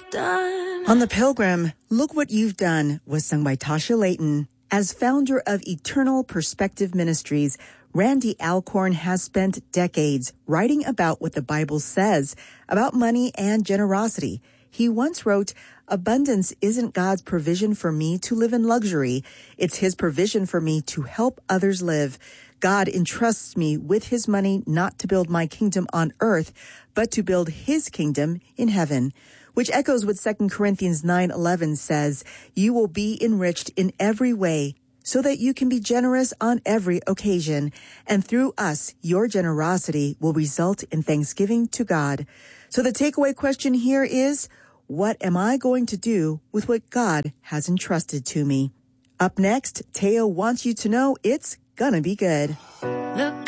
done. On The Pilgrim, Look What You've Done was sung by Tasha Layton. As founder of Eternal Perspective Ministries, Randy Alcorn has spent decades writing about what the Bible says about money and generosity. He once wrote, "Abundance isn't God's provision for me to live in luxury. It's His provision for me to help others live. God entrusts me with His money not to build my kingdom on earth, but to build His kingdom in heaven." Which echoes what 2 Corinthians 9:11 says, "You will be enriched in every way, so that you can be generous on every occasion. And through us, your generosity will result in thanksgiving to God." So the takeaway question here is, what am I going to do with what God has entrusted to me? Up next, Teo wants you to know it's gonna be good. Look